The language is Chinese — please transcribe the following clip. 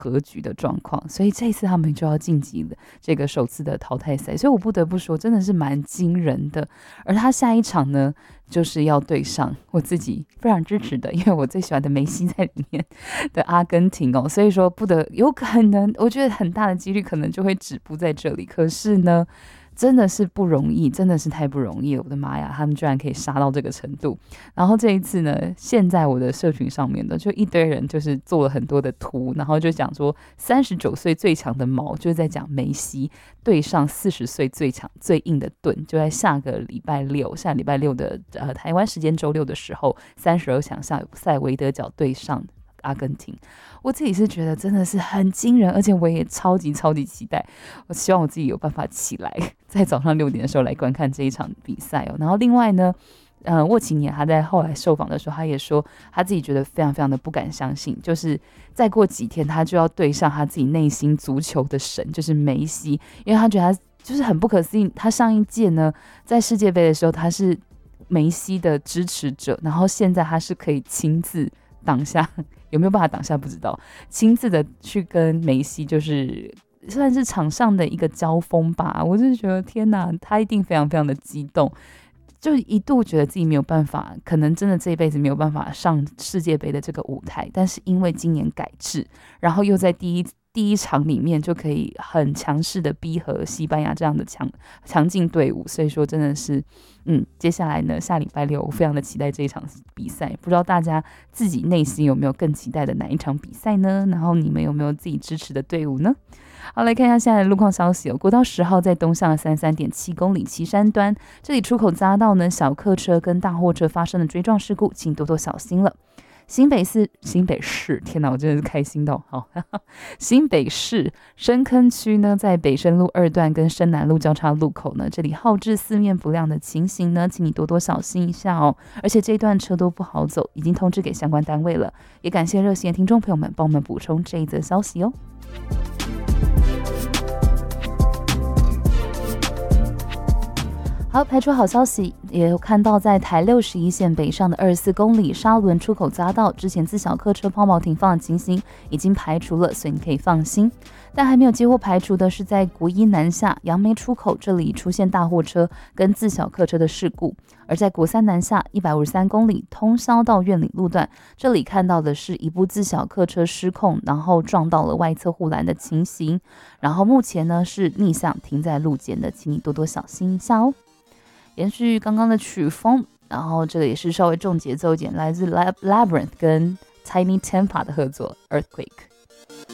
格局的状况，所以这一次他们就要晋级了这个首次的淘汰赛，所以我不得不说真的是蛮惊人的。而他下一场呢，就是要对上我自己非常支持的，因为我最喜欢的梅西在里面的阿根廷哦，所以说有可能，我觉得很大的几率可能就会止步在这里。可是呢，真的是不容易，真的是太不容易了，我的妈呀，他们居然可以杀到这个程度。然后这一次呢，现在我的社群上面的就一堆人就是做了很多的图，然后就讲说39岁最强的矛，就是在讲梅西对上40岁最强最硬的盾，就在下礼拜六的台湾时间周六的时候，32强赛维德角对上阿根廷。我自己是觉得真的是很惊人，而且我也超级期待，我希望我自己有办法起来在早上6点的时候来观看这一场比赛哦。然后另外呢，沃奇尼亚他在后来受访的时候，他也说他自己觉得非常的不敢相信，就是再过几天他就要对上他自己内心足球的神，就是梅西，因为他觉得他就是很不可思议，他上一届呢在世界杯的时候他是梅西的支持者，然后现在他是可以亲自挡下，有没有办法挡下不知道，亲自的去跟梅西就是算是场上的一个交锋吧。我就觉得天哪，他一定非常的激动，就一度觉得自己没有办法，可能真的这一辈子没有办法上世界杯的这个舞台，但是因为今年改制，然后又在第一场里面就可以很强势的逼和西班牙这样的强劲队伍，所以说真的是接下来呢，下礼拜六我非常的期待这一场比赛，不知道大家自己内心有没有更期待的哪一场比赛呢？然后你们有没有自己支持的队伍呢？好，来看一下现在的路况消息哦。国道10号在东向33.7公里旗山端，这里出口匝道呢，小客车跟大货车发生了追撞事故，请多多小心了。新北市，天哪，我真的是开心到好。新北市深坑区呢，在北深路2段跟深南路交叉路口呢，这里号志四面不亮的情形呢，请你多多小心一下哦。而且这一段车都不好走，已经通知给相关单位了，也感谢热线听众朋友们帮我们补充这一则消息哦。好，排除好消息，也有看到在台61线北上的24公里沙仑出口匝道，之前自小客车抛锚停放的情形已经排除了，所以你可以放心。但还没有几乎排除的是在国一南下杨梅出口这里出现大货车跟自小客车的事故，而在国三南下153公里通霄到苑里路段，这里看到的是一部自小客车失控，然后撞到了外侧护栏的情形，然后目前呢是逆向停在路肩的，请你多多小心一下哦。延续刚刚的曲风，然后这个也是稍微重节奏一点，来自 Labyrinth 跟 Tiny Tempa 的合作 Earthquake。